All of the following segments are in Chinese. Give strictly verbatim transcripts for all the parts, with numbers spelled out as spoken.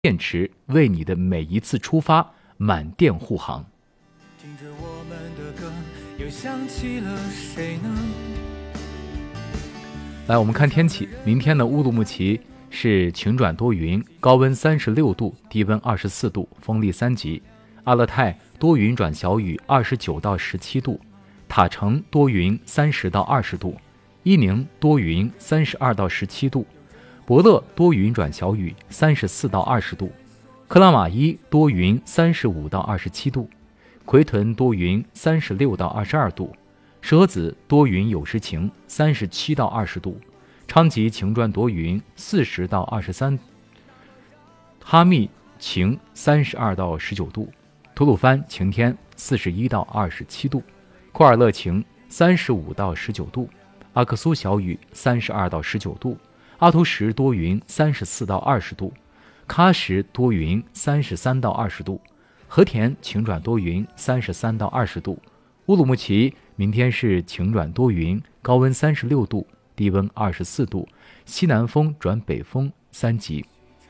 电池为你的每一次出发满电护航。 听着我们的歌，又想起了谁呢？ 来，我们看天气。明天的乌鲁木齐是晴转多云，高温三十六度，低温二十四度，风力三级。阿勒泰多云转小雨，二十九到十七度。塔城多云，三十到二十度。伊宁多云，三十二到十七度。伯勒多云转小雨，三十四到二十度。克拉玛依多云，三十五到二十七度。奎屯多云，三十六到二十二度。舍子多云有时晴，三十七到二十度。昌吉晴转多云，四十到二十三。哈密晴，三十二到十九度。吐鲁番晴天，四十一到二十七度。库尔勒晴，三十五到十九度。阿克苏小雨，三十二到十九度。阿图什多云，三十四到二十度。喀什多云，三十三到二十度。和田晴转多云，三十三到二十度。乌鲁木齐明天是晴转多云，高温三十六度，低温二十四度，西南风转北风三级。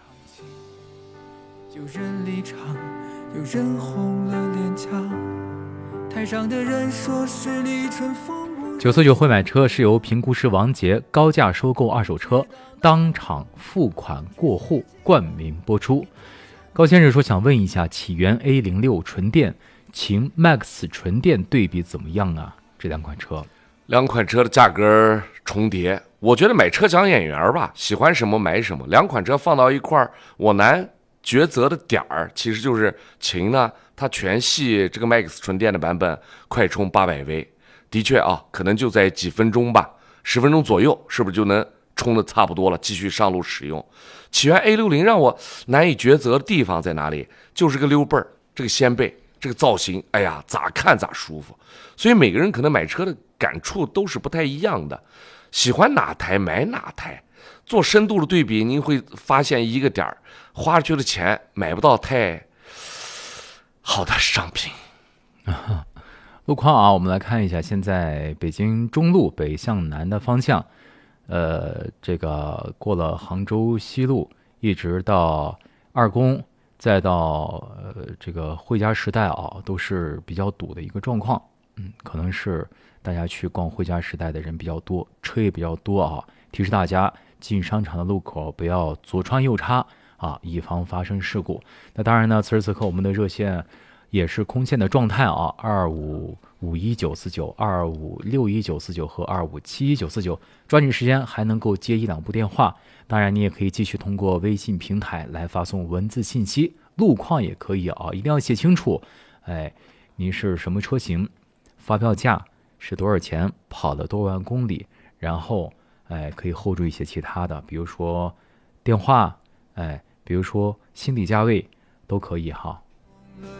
有人离场，有人红了脸颊，台上的人说是李春风。 九四九会买车是由评估师王杰高价收购二手车，当场付款过户冠名播出。高先生说想问一下，启源 A 零六 纯电、秦 Max 纯电对比怎么样啊？这两款车， 两款车的价格重叠，我觉得买车讲眼缘吧，喜欢什么买什么。两款车放到一块儿，我难抉择的点儿其实就是秦呢，它全系这个 Max 纯电的版本，快充八百V。的确啊，可能就在几分钟吧，十分钟左右，是不是就能充的差不多了？继续上路使用。启源 A 六十 让我难以抉择的地方在哪里？就是个溜背儿，这个掀背，这个造型，哎呀，咋看咋舒服。所以每个人可能买车的感触都是不太一样的，喜欢哪台买哪台。做深度的对比，您会发现一个点儿，花出去的钱买不到太好的商品。 啊路况啊，我们来看一下，现在北京中路北向南的方向，呃，这个过了杭州西路，一直到二宫，再到呃这个汇佳时代啊，都是比较堵的一个状况。嗯，可能是大家去逛汇佳时代的人比较多，车也比较多啊。提示大家进商场的路口不要左穿右插啊，以防发生事故。那当然呢，此时此刻我们的热线也是空线的状态啊，二五五一九四九、二五六一九四九和二五七一九四九，抓紧时间还能够接一两部电话。当然，你也可以继续通过微信平台来发送文字信息，路况也可以啊，一定要写清楚。哎，您是什么车型？发票价是多少钱？跑了多万公里？然后，哎，可以后注一些其他的，比如说电话，哎，比如说心理价位，都可以哈。